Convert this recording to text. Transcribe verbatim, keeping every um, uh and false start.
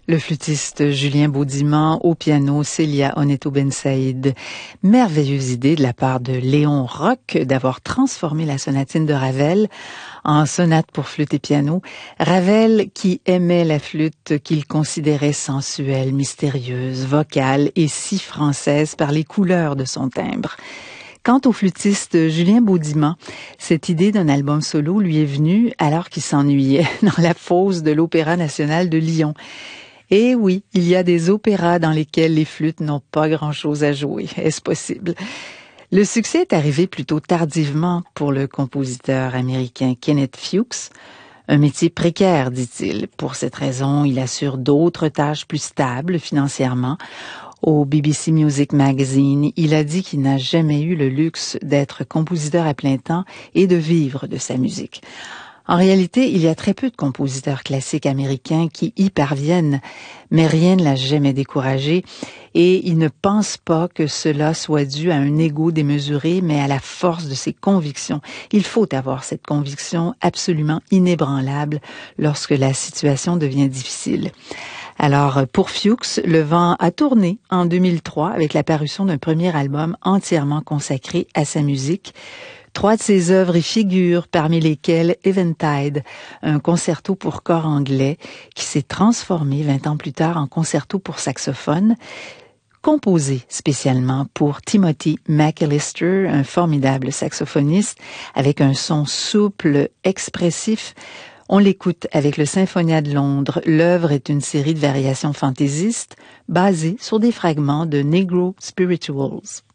Le flûtiste Julien Baudimand, au piano Célia Oneto Ben Saïd. Merveilleuse idée de la part de Léon Roch d'avoir transformé la sonatine de Ravel en sonate pour flûte et piano. Ravel qui aimait la flûte qu'il considérait sensuelle, mystérieuse, vocale et si française par les couleurs de son timbre. Quant au flûtiste Julien Baudimand, cette idée d'un album solo lui est venue alors qu'il s'ennuyait dans la fosse de l'Opéra national de Lyon. Et oui, il y a des opéras dans lesquels les flûtes n'ont pas grand-chose à jouer. Est-ce possible? Le succès est arrivé plutôt tardivement pour le compositeur américain Kenneth Fuchs. Un métier précaire, dit-il. Pour cette raison, il assure d'autres tâches plus stables financièrement. Au B B C Music Magazine, il a dit qu'il n'a jamais eu le luxe d'être compositeur à plein temps et de vivre de sa musique. En réalité, il y a très peu de compositeurs classiques américains qui y parviennent, mais rien ne l'a jamais découragé et il ne pense pas que cela soit dû à un ego démesuré, mais à la force de ses convictions. Il faut avoir cette conviction absolument inébranlable lorsque la situation devient difficile. Alors, pour Fuchs, le vent a tourné en deux mille trois avec la parution d'un premier album entièrement consacré à sa musique. Trois de ses œuvres y figurent, parmi lesquelles Eventide, un concerto pour corps anglais qui s'est transformé vingt ans plus tard en concerto pour saxophone, composé spécialement pour Timothy McAllister, un formidable saxophoniste avec un son souple, expressif. On l'écoute avec le Symphonia de Londres. L'œuvre est une série de variations fantaisistes basées sur des fragments de Negro Spirituals.